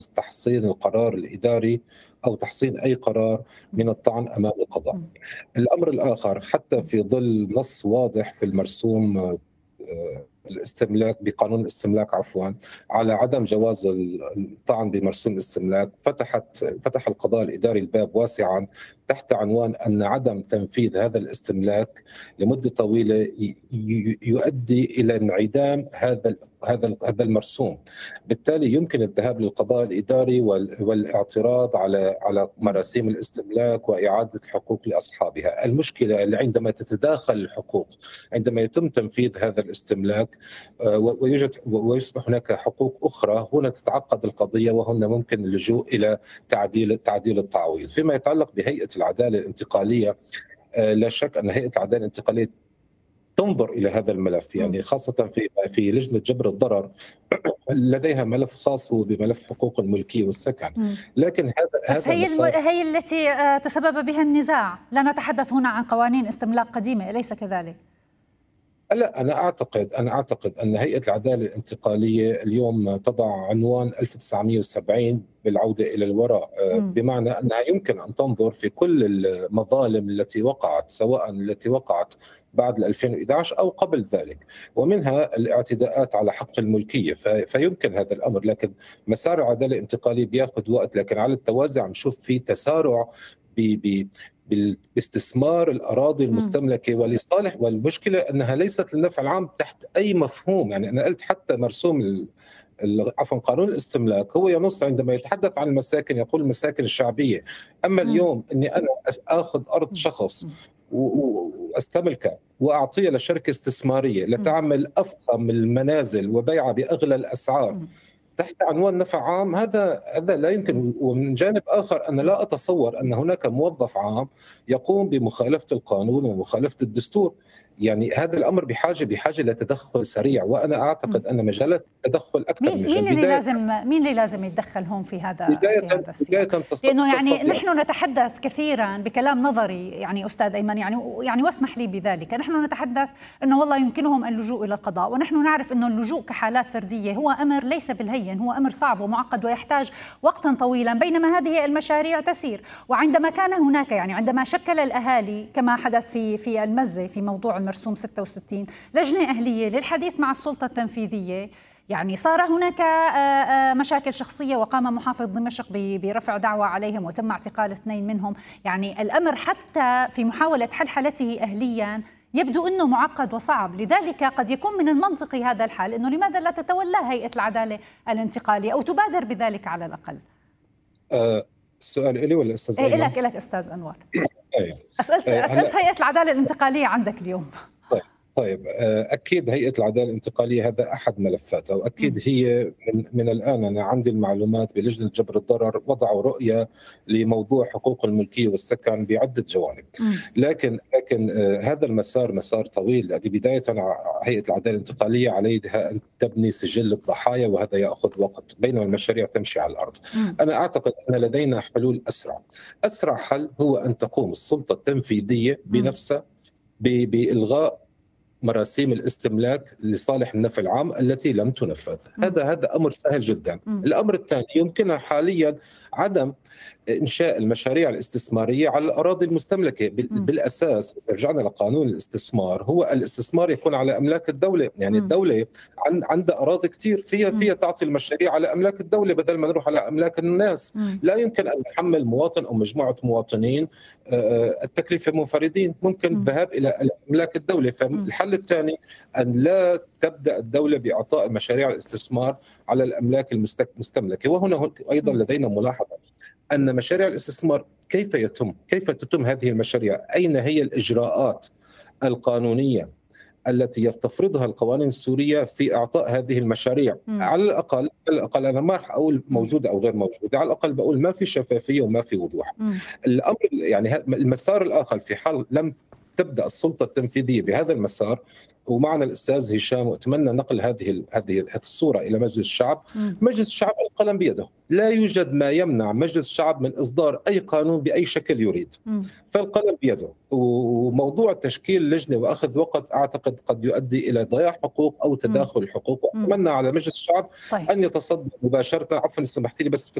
تحصين القرار الإداري أو تحصين أي قرار من الطعن أمام القضاء. الأمر الآخر، حتى في ظل نص واضح في المرسوم الاستملاك بقانون الاستملاك على عدم جواز الطعن بمرسوم الاستملاك، فتح القضاء الإداري الباب واسعا تحت عنوان أن عدم تنفيذ هذا الاستملاك لمدة طويلة يؤدي إلى انعدام هذا المرسوم. بالتالي يمكن الذهاب للقضاء الإداري والاعتراض على مراسيم الاستملاك وإعادة الحقوق لأصحابها. المشكلة اللي عندما تتداخل الحقوق، عندما يتم تنفيذ هذا الاستملاك ويصبح هناك حقوق أخرى، هنا تتعقد القضية وهنا ممكن اللجوء إلى تعديل التعويض. فيما يتعلق بهيئة العدالة الانتقالية، لا شك أن هيئة العدالة الانتقالية تنظر إلى هذا الملف، يعني خاصة في لجنة جبر الضرر لديها ملف خاص بملف حقوق الملكية والسكن. لكن بس هي التي تسبب بها النزاع. لا نتحدث هنا عن قوانين استملاك قديمة، أليس كذلك؟ لا، أنا أعتقد أن هيئة العدالة الانتقالية اليوم تضع عنوان 1970 بالعودة إلى الوراء، بمعنى أنها يمكن أن تنظر في كل المظالم التي وقعت، سواء التي وقعت بعد 2011 أو قبل ذلك، ومنها الاعتداءات على حق الملكية. فيمكن هذا الأمر، لكن مسار العدالة الانتقالية بياخذ وقت. لكن على التوازي عم نشوف في تسارع باستثمار الأراضي المستملكة ولصالح، والمشكلة أنها ليست للنفع العام تحت أي مفهوم. يعني أنا قلت حتى مرسوم قانون الاستملاك هو ينص عندما يتحدث عن المساكن يقول المساكن الشعبية. أما اليوم أني أنا أخذ أرض شخص واستملكها واعطيها لشركه استثماريه لتعمل افخم المنازل وبيعها باغلى الاسعار تحت عنوان نفع عام، هذا لا يمكن. ومن جانب آخر أنا لا أتصور أن هناك موظف عام يقوم بمخالفة القانون ومخالفة الدستور. يعني هذا الأمر بحاجة لتدخل سريع، وأنا أعتقد أن مجالات التدخل أكثر من مين اللي لازم يتدخل هون في هذا السياق؟ لأنه يعني نحن نتحدث كثيرا بكلام نظري، يعني أستاذ أيمن، يعني واسمح لي بذلك، نحن نتحدث أنه والله يمكنهم اللجوء إلى القضاء، ونحن نعرف أنه اللجوء كحالات فردية هو أمر ليس بالهين، هو أمر صعب ومعقد ويحتاج وقتا طويلا، بينما هذه المشاريع تسير. وعندما كان هناك عندما شكل الأهالي كما حدث في المزة في موضوع المرسوم 66 لجنة أهلية للحديث مع السلطة التنفيذية، يعني صار هناك مشاكل شخصية وقام محافظ دمشق برفع دعوى عليهم وتم اعتقال 2 منهم. يعني الأمر حتى في محاولة حل حالته أهليا يبدو أنه معقد وصعب. لذلك قد يكون من المنطقي هذا الحال أنه لماذا لا تتولى هيئة العدالة الانتقالية أو تبادر بذلك على الأقل؟ السؤال إلي ولا أستاذ أيمن؟ إلك أستاذ أنور. أسألت هيئة العدالة الانتقالية عندك اليوم. طيب أكيد هيئة العدالة الانتقالية هذا أحد ملفاتها، وأكيد هي من الآن أنا عندي المعلومات بلجنة جبر الضرر وضعوا رؤية لموضوع حقوق الملكية والسكن بعدة جوانب. لكن هذا المسار مسار طويل. بداية هيئة العدالة الانتقالية عليها أن تبني سجل الضحايا، وهذا يأخذ وقت، بينما المشاريع تمشي على الأرض. أنا أعتقد أن لدينا حلول أسرع حل هو أن تقوم السلطة التنفيذية بنفسها بإلغاء مراسيم الاستملاك لصالح النفع العام التي لم تنفذ. هذا أمر سهل جدا. الأمر الثاني يمكن حاليا عدم إنشاء المشاريع الاستثمارية على الأراضي المستملكة. بالأساس إذا رجعنا لقانون الاستثمار، هو الاستثمار يكون على أملاك الدولة. يعني الدولة عندها أراضي كثير فيها تعطي المشاريع على أملاك الدولة بدل ما نروح على أملاك الناس. لا يمكن أن نحمل مواطن أو مجموعة مواطنين التكلفة منفردين، ممكن الذهاب إلى أملاك الدولة. فالحل الثاني أن لا تبدأ الدولة بإعطاء مشاريع الاستثمار على الأملاك المستملكة. وهنا أيضا لدينا ملاحظة أن مشاريع الاستثمار كيف تتم هذه المشاريع؟ أين هي الإجراءات القانونية التي تفرضها القوانين السورية في إعطاء هذه المشاريع؟ على الأقل أنا ما راح أقول موجودة أو غير موجودة، على الأقل بقول ما في شفافية وما في وضوح. الأمر يعني المسار الآخر في حال لم تبدأ السلطة التنفيذية بهذا المسار، ومعنا الأستاذ هشام، وأتمنى نقل هذه الصورة إلى مجلس الشعب. مجلس الشعب القلم بيده، لا يوجد ما يمنع مجلس الشعب من إصدار أي قانون بأي شكل يريد، فالقلم بيده. وموضوع تشكيل لجنة وأخذ وقت أعتقد قد يؤدي إلى ضياع حقوق أو تداخل الحقوق. وأتمنى على مجلس الشعب أن يتصدى مباشرة. عفوا سمحتي لي بس